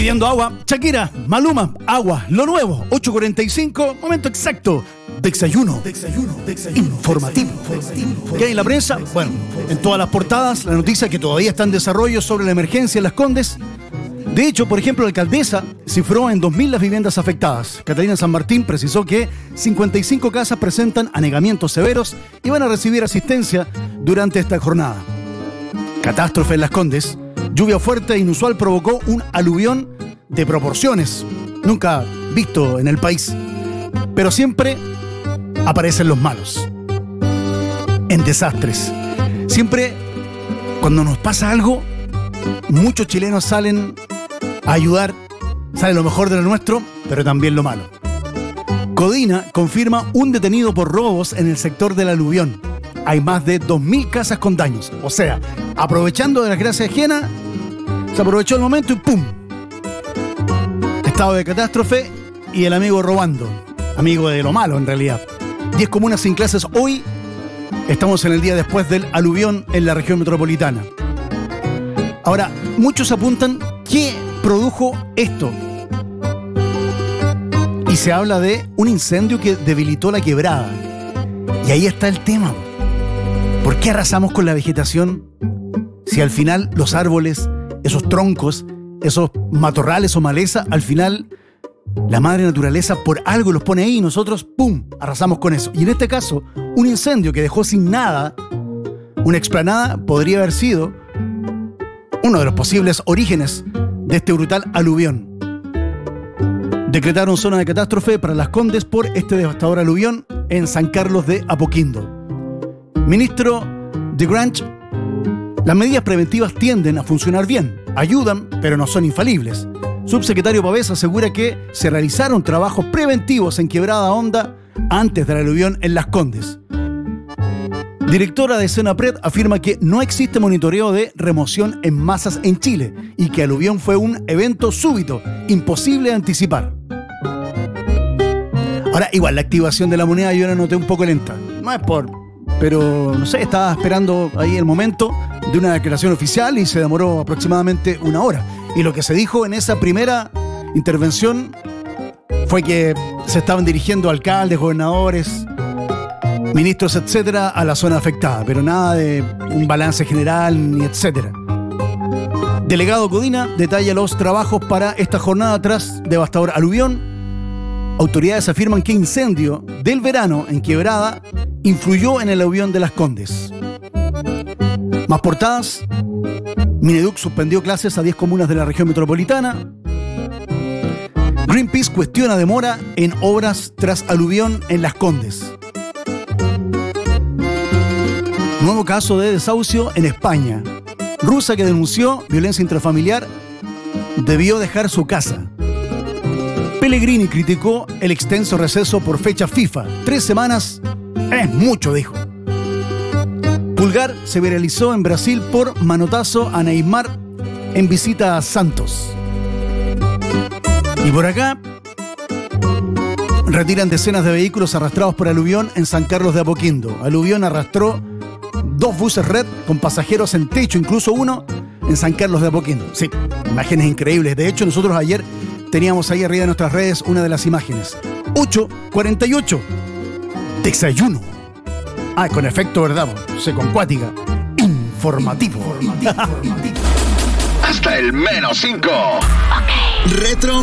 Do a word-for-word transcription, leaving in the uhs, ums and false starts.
Pidiendo agua, Shakira, Maluma, agua, lo nuevo, ocho cuarenta y cinco, momento exacto, desayuno, desayuno, desayuno informativo. informativo. ¿Qué hay en la prensa? Bueno, en todas las portadas, la noticia que todavía está en desarrollo sobre la emergencia en Las Condes. De hecho, por ejemplo, la alcaldesa cifró en dos mil las viviendas afectadas. Catalina San Martín precisó que cincuenta y cinco casas presentan anegamientos severos y van a recibir asistencia durante esta jornada. Catástrofe en Las Condes. Lluvia fuerte e inusual provocó un aluvión de proporciones nunca visto en el país. Pero siempre aparecen los malos en desastres. Siempre cuando nos pasa algo, muchos chilenos salen a ayudar. Sale lo mejor de lo nuestro, pero también lo malo. Codina confirma un detenido por robos en el sector del aluvión. Hay más de dos mil casas con daños. O sea, aprovechando de la gracia ajena, se aprovechó el momento y ¡pum! Estado de catástrofe y el amigo robando. Amigo de lo malo, en realidad. diez comunas sin clases hoy. Estamos en el día después del aluvión en la región metropolitana. Ahora, muchos apuntan ¿qué produjo esto? Y se habla de un incendio que debilitó la quebrada. Y ahí está el tema. ¿Por qué arrasamos con la vegetación si al final los árboles, esos troncos, esos matorrales o maleza, al final la madre naturaleza por algo los pone ahí y nosotros, ¡pum!, arrasamos con eso? Y en este caso, un incendio que dejó sin nada una explanada podría haber sido uno de los posibles orígenes de este brutal aluvión. Decretaron zona de catástrofe para Las Condes por este devastador aluvión en San Carlos de Apoquindo. Ministro de Grange, las medidas preventivas tienden a funcionar bien, ayudan, pero no son infalibles. Subsecretario Pavés asegura que se realizaron trabajos preventivos en Quebrada Honda antes del aluvión en Las Condes. Directora de Senapred afirma que no existe monitoreo de remoción en masas en Chile y que aluvión fue un evento súbito, imposible de anticipar. Ahora, igual, la activación de la moneda yo la noté un poco lenta. No es por... Pero, no sé, estaba esperando ahí el momento de una declaración oficial y se demoró aproximadamente una hora. Y lo que se dijo en esa primera intervención fue que se estaban dirigiendo alcaldes, gobernadores, ministros, etcétera, a la zona afectada, pero nada de un balance general ni etcétera. Delegado Codina detalla los trabajos para esta jornada tras devastador aluvión. Autoridades afirman que incendio del verano en Quebrada influyó en el aluvión de Las Condes. Más portadas. Mineduc suspendió clases a diez comunas de la región metropolitana. Greenpeace cuestiona demora en obras tras aluvión en Las Condes. Nuevo caso de desahucio en España. Rusa que denunció violencia intrafamiliar debió dejar su casa. Pellegrini criticó el extenso receso por fecha FIFA. Tres semanas es mucho, dijo. Pulgar se viralizó en Brasil por manotazo a Neymar en visita a Santos. Y por acá retiran decenas de vehículos arrastrados por aluvión en San Carlos de Apoquindo. Aluvión arrastró dos buses red con pasajeros en techo, incluso uno en San Carlos de Apoquindo. Sí, imágenes increíbles. De hecho, nosotros ayer teníamos ahí arriba de nuestras redes una de las imágenes. ocho cuarenta y ocho. Desayuno. Ah, con efecto, ¿verdad? Se con cuática. Informativo. Hasta el menos cinco. Okay. Retro